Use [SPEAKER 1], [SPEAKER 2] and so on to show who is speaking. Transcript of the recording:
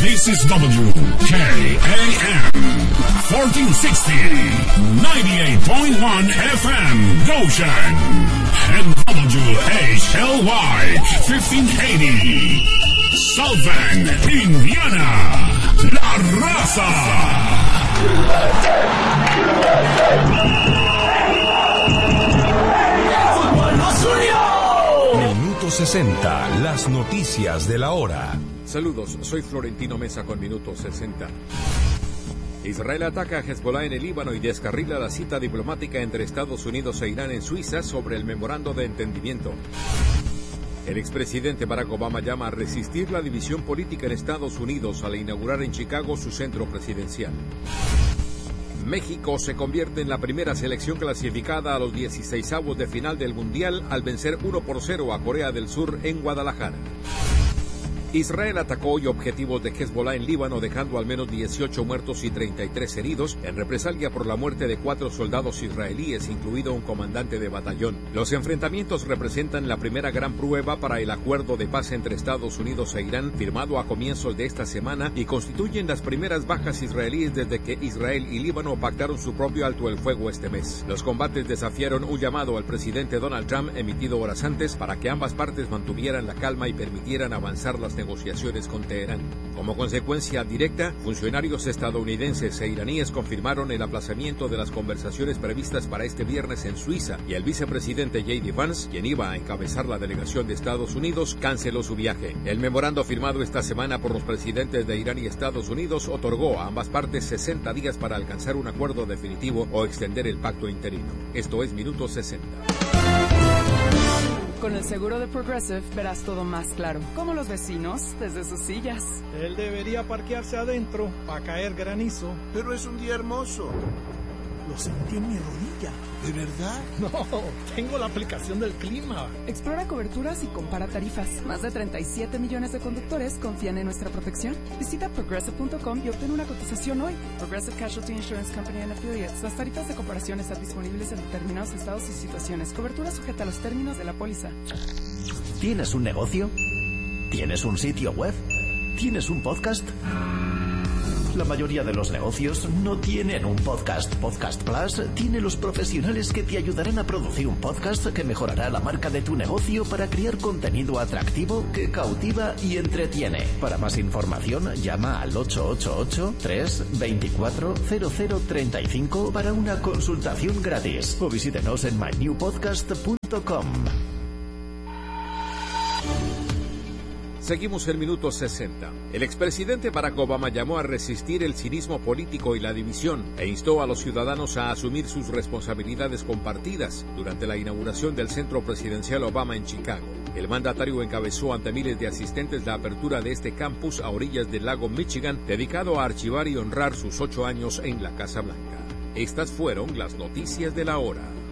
[SPEAKER 1] This is WKAM 1460, 98.1 FM, Goshen, and WHLY 1580, South Bend, Indiana, La Raza.
[SPEAKER 2] Minuto 60, las noticias de la hora.
[SPEAKER 3] Saludos, soy Florentino Mesa con Minuto 60. Israel ataca a Hezbollah en el Líbano y descarrila la cita diplomática entre Estados Unidos e Irán en Suiza sobre el memorando de entendimiento. El expresidente Barack Obama llama a resistir la división política en Estados Unidos al inaugurar en Chicago su centro presidencial. México se convierte en la primera selección clasificada a los 16avos de final del Mundial al vencer 1-0 a Corea del Sur en Guadalajara. Israel atacó hoy objetivos de Hezbollah en Líbano, dejando al menos 18 muertos y 33 heridos, en represalia por la muerte de 4 soldados israelíes, incluido un comandante de batallón. Los enfrentamientos representan la primera gran prueba para el acuerdo de paz entre Estados Unidos e Irán, firmado a comienzos de esta semana, y constituyen las primeras bajas israelíes desde que Israel y Líbano pactaron su propio alto el fuego este mes. Los combates desafiaron un llamado al presidente Donald Trump, emitido horas antes, para que ambas partes mantuvieran la calma y permitieran avanzar las negociaciones con Teherán. Como consecuencia directa, funcionarios estadounidenses e iraníes confirmaron el aplazamiento de las conversaciones previstas para este viernes en Suiza, y el vicepresidente J.D. Vance, quien iba a encabezar la delegación de Estados Unidos, canceló su viaje. El memorando firmado esta semana por los presidentes de Irán y Estados Unidos otorgó a ambas partes 60 días para alcanzar un acuerdo definitivo o extender el pacto interino. Esto es Minuto 60.
[SPEAKER 4] Con el seguro de Progressive verás todo más claro, como los vecinos desde sus sillas.
[SPEAKER 5] Él debería parquearse adentro para caer granizo.
[SPEAKER 6] Pero es un día hermoso.
[SPEAKER 5] Lo sentí en mi rodilla.
[SPEAKER 6] ¿De verdad?
[SPEAKER 5] No, tengo la aplicación del clima.
[SPEAKER 4] Explora coberturas y compara tarifas. Más de 37 millones de conductores confían en nuestra protección. Visita Progressive.com y obtén una cotización hoy. Progressive Casualty Insurance Company and Affiliates. Las tarifas de comparación están disponibles en determinados estados y situaciones. Cobertura sujeta a los términos de la póliza.
[SPEAKER 7] ¿Tienes un negocio? ¿Tienes un sitio web? ¿Tienes un podcast? La mayoría de los negocios no tienen un podcast. Podcast Plus tiene los profesionales que te ayudarán a producir un podcast que mejorará la marca de tu negocio para crear contenido atractivo que cautiva y entretiene. Para más información, llama al 888-324-0035 para una consultación gratis o visítenos en mynewpodcast.com.
[SPEAKER 3] Seguimos el Minuto 60. El expresidente Barack Obama llamó a resistir el cinismo político y la división e instó a los ciudadanos a asumir sus responsabilidades compartidas durante la inauguración del Centro Presidencial Obama en Chicago. El mandatario encabezó ante miles de asistentes la apertura de este campus a orillas del lago Michigan, dedicado a archivar y honrar sus 8 años en la Casa Blanca. Estas fueron las noticias de la hora.